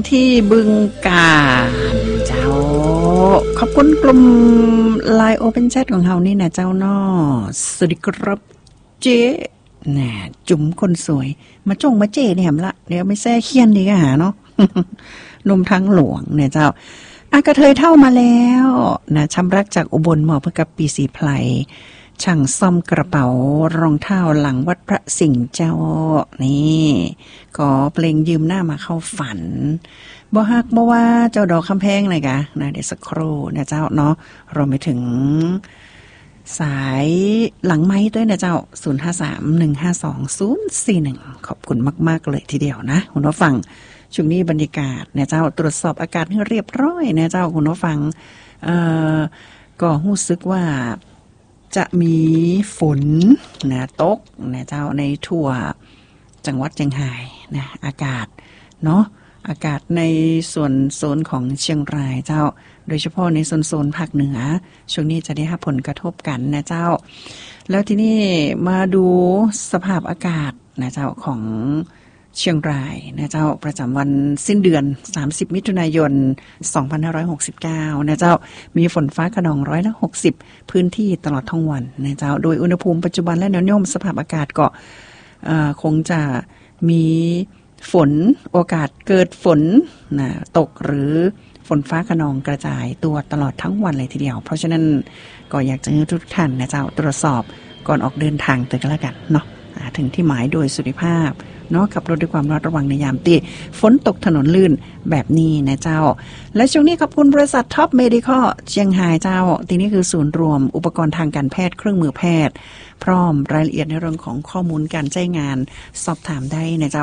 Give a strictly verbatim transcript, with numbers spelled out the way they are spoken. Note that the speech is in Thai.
ที่บึงกาฬเจ้าขอบคุณกลุ่ม ไลน์ Open Chat ของเฮานี่นะเจ้าน้อสวัสดีครับเจ๊น่ะจุ๋มคนสวยมาจงมาเจ๊เนี่ยละเดี๋ยวไม่แซ่เคียนดีก็หาเนาะ นมทั้งหลวงเนี่ยเจ้าอากระเทยเท่ามาแล้วนะช้ำรักจากอุบลหมอเพื่อกับปีสีไพรช่างซ่อมกระเป๋ารองเท้าหลังวัดพระสิงห์เจ้านี่ขอเพลงยืมหน้ามาเข้าฝันบ่ฮักบ่ว่าเจ้าดอกคำแพงเลยกะนะเดี๋ยวสักครู่นะเจ้าเนาะรวมไปถึงสายหลังไม้ด้วยนะเจ้าศูนย์ ห้า สาม หนึ่ง ห้า สอง ศูนย์ สี่ หนึ่งขอบคุณมากๆเลยทีเดียวนะคุณผู้ฟังช่วงนี้บรรยากาศนะเจ้าตรวจสอบอากาศให้เรียบร้อยนะเจ้าคุณผู้ฟังเอ่อก็รู้สึกว่าจะมีฝนนะตกนะเจ้าในทั่วจังหวัดเชียงรายนะอากาศเนาะอากาศในส่วนโซนของเชียงรายเจ้าโดยเฉพาะในโซนโซนภาคเหนือช่วงนี้จะได้รับผลกระทบกันนะเจ้าแล้วทีนี้มาดูสภาพอากาศนะเจ้าของเชียงรายนะเจ้าประจำวันสิ้นเดือนสามสิบมิถุนายนสองพันห้าร้อยหกสิบเก้านะเจ้ามีฝนฟ้าคะนองร้อยละหกสิบพื้นที่ตลอดทั้งวันนะเจ้าโดยอุณหภูมิปัจจุบันและแนวโน้มสภาพอากาศก็คงจะมีฝนโอกาสเกิดฝนนะตกหรือฝนฟ้าคะนองกระจายตัวตลอดทั้งวันเลยทีเดียวเพราะฉะนั้นก็อยากจะให้ทุกท่านนะเจ้าตรวจสอบก่อนออกเดินทางตัวกันแล้วกันเนาะถึงที่หมายโดยสุขภาพเนาะขับรถด้วยความระมัดระวังในยามที่ฝนตกถนนลื่นแบบนี้นะเจ้าและช่วงนี้ขอบคุณบริษัทท็อปเมดิคอลเชียงรายเจ้าที่นี่คือศูนย์รวมอุปกรณ์ทางการแพทย์เครื่องมือแพทย์พร้อมรายละเอียดในเรื่องของข้อมูลการใช้งานสอบถามได้นะเจ้า